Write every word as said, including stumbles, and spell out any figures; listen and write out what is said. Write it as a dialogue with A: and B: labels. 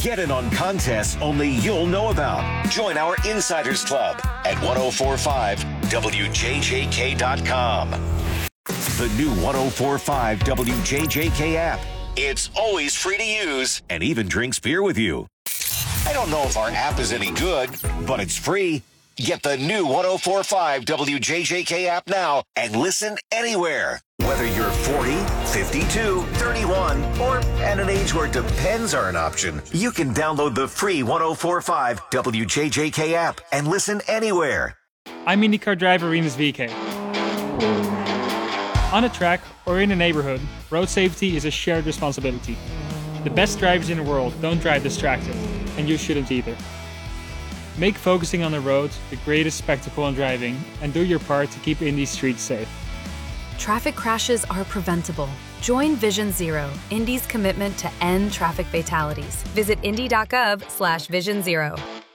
A: Get in on contests only you'll know about. Join our Insiders Club at ten forty-five W J J K dot com. The new ten forty-five W J J K app. It's always free to use and even drinks beer with you. I don't know if our app is any good, but it's free. Get the new ten forty-five W J J K app now and listen anywhere. Whether you're forty, fifty-two, thirty-one, or at an age where depends are an option, you can download the free ten forty-five W J J K app and listen anywhere.
B: I'm IndyCar driver Rinus V K. On a track or in a neighborhood, road safety is a shared responsibility. The best drivers in the world don't drive distracted, and you shouldn't either. Make focusing on the road the greatest spectacle in driving, and do your part to keep Indy's streets safe.
C: Traffic crashes are preventable. Join Vision Zero, Indy's commitment to end traffic fatalities. Visit indy dot gov slash vision zero.